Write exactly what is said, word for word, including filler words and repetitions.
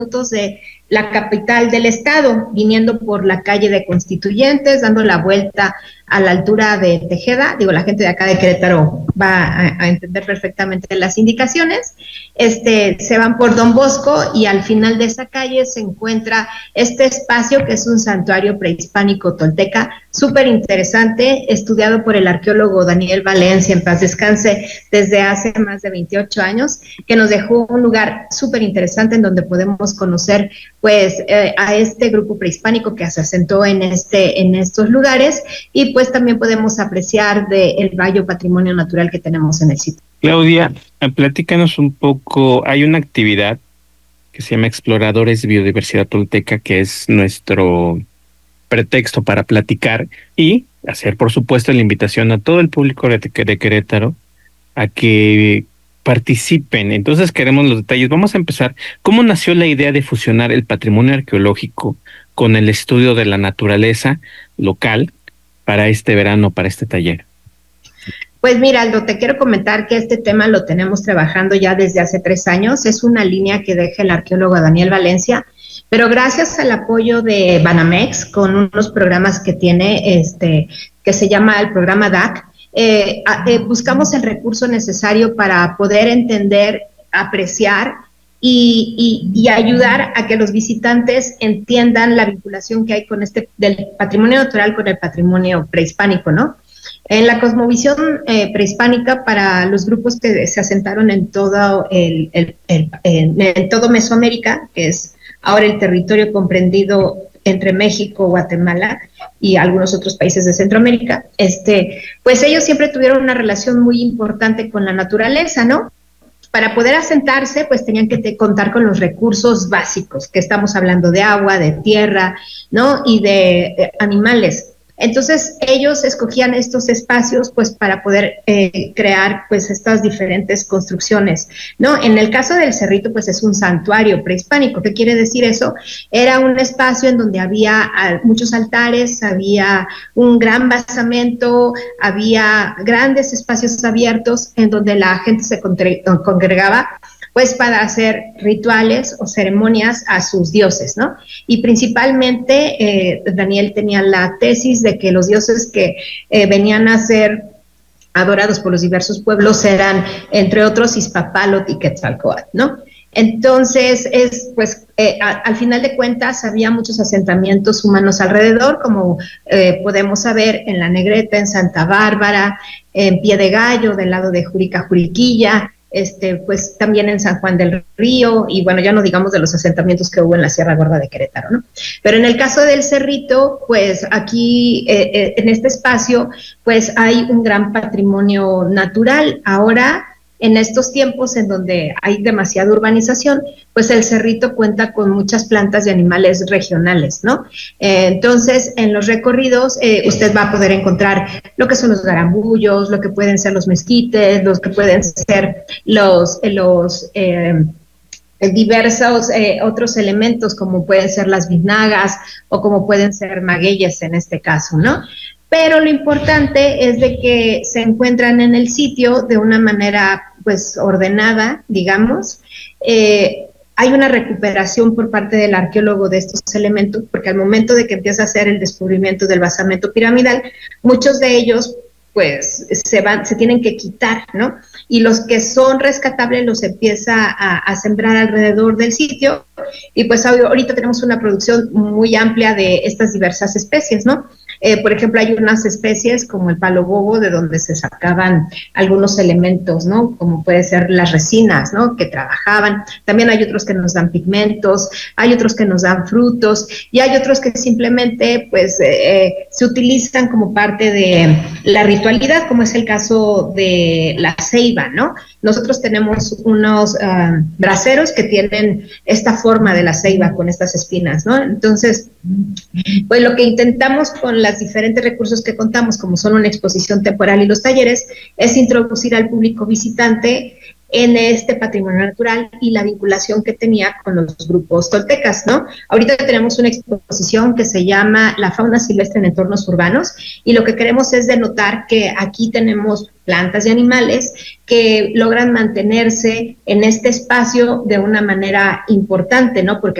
de la capital del estado, viniendo por la calle de Constituyentes, dando la vuelta a la altura de Tejeda. Digo, la gente de acá de Querétaro va a, a entender perfectamente las indicaciones. Este, se van por Don Bosco y al final de esa calle se encuentra este espacio que es un santuario prehispánico tolteca, súper interesante, estudiado por el arqueólogo Daniel Valencia, en paz descanse, desde hace más de veintiocho años, que nos dejó un lugar súper interesante en donde podemos conocer pues eh, a este grupo prehispánico que se asentó en este en estos lugares, y pues también podemos apreciar del bello patrimonio natural que tenemos en el sitio. Claudia, platícanos un poco. Hay una actividad que se llama Exploradores Biodiversidad Tolteca, que es nuestro pretexto para platicar y hacer, por supuesto, la invitación a todo el público de, de Querétaro a que participen. Entonces queremos los detalles. Vamos a empezar. ¿Cómo nació la idea de fusionar el patrimonio arqueológico con el estudio de la naturaleza local para este verano, para este taller? Pues mira, Aldo, te quiero comentar que este tema lo tenemos trabajando ya desde hace tres años. Es una línea que deja el arqueólogo Daniel Valencia, pero gracias al apoyo de Banamex, con unos programas que tiene, este, que se llama el programa D A C, eh, eh, buscamos el recurso necesario para poder entender, apreciar y, y, y ayudar a que los visitantes entiendan la vinculación que hay con este, del patrimonio natural con el patrimonio prehispánico, ¿no? En la cosmovisión eh, prehispánica, para los grupos que se asentaron en todo, el, el, el, el, en todo Mesoamérica, que es ahora el territorio comprendido entre México, Guatemala y algunos otros países de Centroamérica, este, pues ellos siempre tuvieron una relación muy importante con la naturaleza, ¿no? Para poder asentarse, pues tenían que te, contar con los recursos básicos, que estamos hablando de agua, de tierra, ¿no? Y de, de animales. Entonces ellos escogían estos espacios pues para poder eh, crear pues estas diferentes construcciones, ¿no? En el caso del Cerrito pues es un santuario prehispánico. ¿Qué quiere decir eso? Era un espacio en donde había muchos altares, había un gran basamento, había grandes espacios abiertos en donde la gente se congregaba pues para hacer rituales o ceremonias a sus dioses, ¿no? Y principalmente eh, Daniel tenía la tesis de que los dioses que eh, venían a ser adorados por los diversos pueblos eran, entre otros, Iztapálotl y Quetzalcóatl, ¿no? Entonces, es, pues, eh, a, al final de cuentas, había muchos asentamientos humanos alrededor, como eh, podemos saber en La Negreta, en Santa Bárbara, en Pie de Gallo, del lado de Jurica, Juriquilla, Este, pues también en San Juan del Río, y bueno, ya no digamos de los asentamientos que hubo en la Sierra Gorda de Querétaro, ¿no? Pero en el caso del Cerrito, pues aquí, eh, eh, en este espacio, pues hay un gran patrimonio natural. Ahora, en estos tiempos en donde hay demasiada urbanización, pues el Cerrito cuenta con muchas plantas y animales regionales, ¿no? Eh, entonces, en los recorridos, eh, usted va a poder encontrar lo que son los garambullos, lo que pueden ser los mezquites, los que pueden ser los, los eh, diversos eh, otros elementos, como pueden ser las biznagas o como pueden ser magueyes en este caso, ¿no? Pero lo importante es de que se encuentran en el sitio de una manera pues ordenada, digamos. Eh, hay una recuperación por parte del arqueólogo de estos elementos, porque al momento de que empieza a hacer el descubrimiento del basamento piramidal, muchos de ellos pues se van, se tienen que quitar, ¿no? Y los que son rescatables los empieza a, a sembrar alrededor del sitio, y pues ahorita tenemos una producción muy amplia de estas diversas especies, ¿no? Eh, por ejemplo, hay unas especies como el palo bobo, de donde se sacaban algunos elementos, ¿no? Como puede ser las resinas, ¿no? Que trabajaban. También hay otros que nos dan pigmentos, hay otros que nos dan frutos, y hay otros que simplemente, pues, eh, se utilizan como parte de la ritualidad, como es el caso de la ceiba, ¿no? Nosotros tenemos unos uh, braseros que tienen esta forma de la ceiba con estas espinas, ¿no? Entonces, pues lo que intentamos con los diferentes recursos que contamos, como son una exposición temporal y los talleres, es introducir al público visitante en este patrimonio natural y la vinculación que tenía con los grupos toltecas, ¿no? Ahorita tenemos una exposición que se llama La fauna silvestre en entornos urbanos, y lo que queremos es denotar que aquí tenemos plantas y animales que logran mantenerse en este espacio de una manera importante, ¿no? Porque